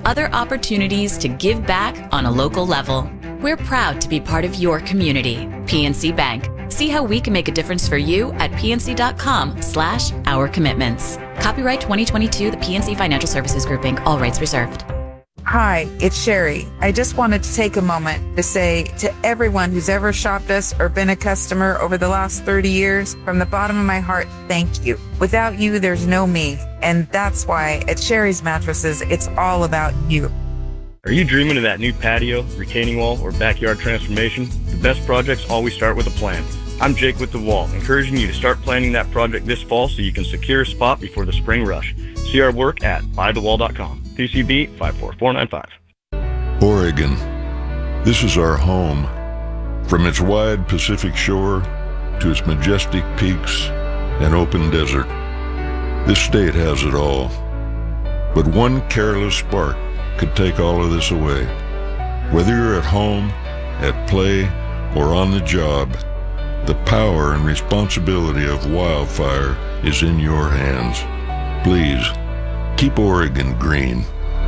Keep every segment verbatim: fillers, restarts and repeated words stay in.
other opportunities to give back on a local level. We're proud to be part of your community. P N C Bank. See how we can make a difference for you at pnc.com slash our commitments. Copyright twenty twenty-two, the P N C Financial Services Group, Incorporated. All rights reserved. Hi, it's Sherry. I just wanted to take a moment to say to everyone who's ever shopped us or been a customer over the last thirty years, from the bottom of my heart, thank you. Without you, there's no me. And that's why at Sherry's Mattresses, it's all about you. Are you dreaming of that new patio, retaining wall, or backyard transformation? The best projects always start with a plan. I'm Jake with The Wall, encouraging you to start planning that project this fall so you can secure a spot before the spring rush. See our work at buy the wall dot com. T C B five four four nine five. Oregon. This is our home. From its wide Pacific shore to its majestic peaks and open desert, this state has it all. But one careless spark could take all of this away. Whether you're at home, at play, or on the job, the power and responsibility of wildfire is in your hands. Please, keep Oregon green.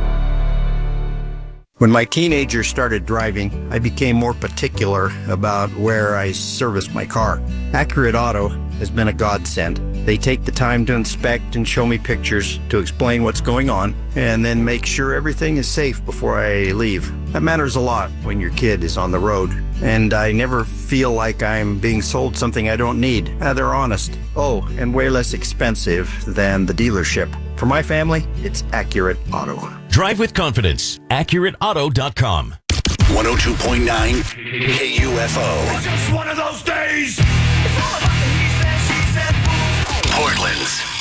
When my teenagers started driving, I became more particular about where I serviced my car. Accurate Auto has been a godsend. They take the time to inspect and show me pictures to explain what's going on, and then make sure everything is safe before I leave. That matters a lot when your kid is on the road, and I never feel like I'm being sold something I don't need. Uh, they're honest. Oh, and way less expensive than the dealership. For my family, it's Accurate Auto. Drive with confidence. accurate auto dot com. one oh two point nine K U F O. It's just one of those days. It's all about the he said, she said, Portland's